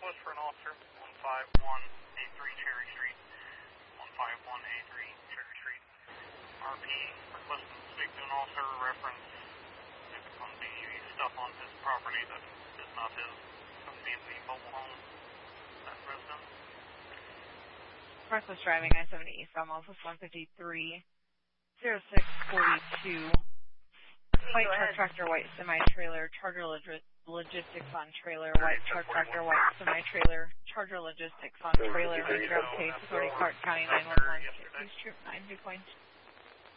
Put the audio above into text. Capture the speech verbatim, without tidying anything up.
request for an officer, one five one eight three Cherry Street, one five one eight three Cherry Street. R P requesting to speak to an officer, reference on the stuff on his property that is not his, from the mobile home, that resident. Reckless driving, I seventy Eastbound, office one fifty-three, zero six forty-two. White truck tractor, white semi-trailer, Charger log- logistics on trailer, white truck tractor, white semi-trailer, Charger logistics on trailer, Metro Case, Authority Clark County nine one one, East Troop nine, two points.